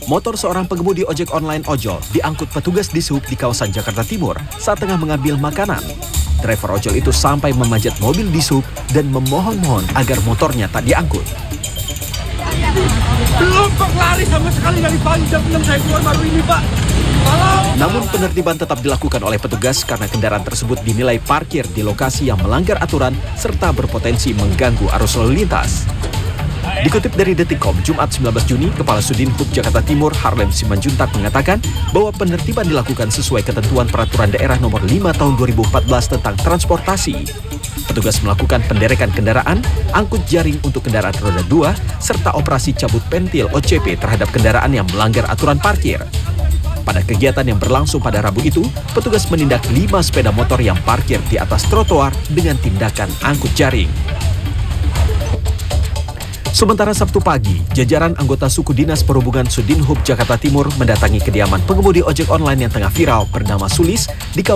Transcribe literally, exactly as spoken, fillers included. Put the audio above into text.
Motor seorang pengemudi ojek online ojol diangkut petugas di Sub di kawasan Jakarta Timur saat tengah mengambil makanan. Driver ojol itu sampai memanjat mobil di Sub dan memohon-mohon agar motornya tak diangkut. Belum kok lari sama sekali dari pagi jam enam saya keluar baru ini, Pak. Halo. Namun penertiban tetap dilakukan oleh petugas karena kendaraan tersebut dinilai parkir di lokasi yang melanggar aturan serta berpotensi mengganggu arus lalu lintas. Dikutip dari Detikcom, Jumat sembilan belas Juni, Kepala Sudinhub Jakarta Timur Harlem Simanjuntak mengatakan bahwa penertiban dilakukan sesuai ketentuan Peraturan Daerah Nomor lima Tahun dua ribu empat belas tentang transportasi. Petugas melakukan penderekan kendaraan, angkut jaring untuk kendaraan roda dua, serta operasi cabut pentil O C P terhadap kendaraan yang melanggar aturan parkir. Pada kegiatan yang berlangsung pada Rabu itu, petugas menindak lima sepeda motor yang parkir di atas trotoar dengan tindakan angkut jaring. Sementara Sabtu pagi, jajaran anggota suku Dinas Perhubungan Sudinhub Jakarta Timur mendatangi kediaman pengemudi ojek online yang tengah viral bernama Sulis di kawasan